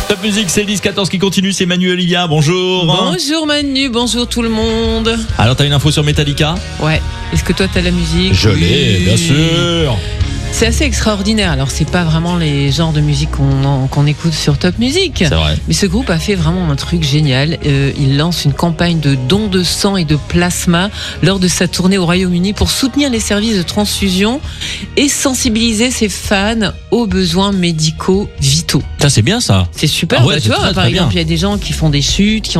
Top Musique, c'est le 10-14 qui continue, c'est Manu et Olivia, bonjour. Bonjour Manu, bonjour tout le monde. Alors t'as une info sur Metallica ? Ouais, est-ce que toi t'as la musique ? Je l'ai, bien sûr. C'est assez extraordinaire, alors c'est pas vraiment les genres de musique qu'on écoute sur Top Music. C'est vrai. Mais ce groupe a fait vraiment un truc génial. Il lance une campagne de dons de sang et de plasma lors de sa tournée au Royaume-Uni pour soutenir les services de transfusion et sensibiliser ses fans aux besoins médicaux vitaux. Ça c'est bien ça. C'est super, Ah ouais, tu c'est vois, très, par très exemple, bien. il y a des gens qui font des chutes, qui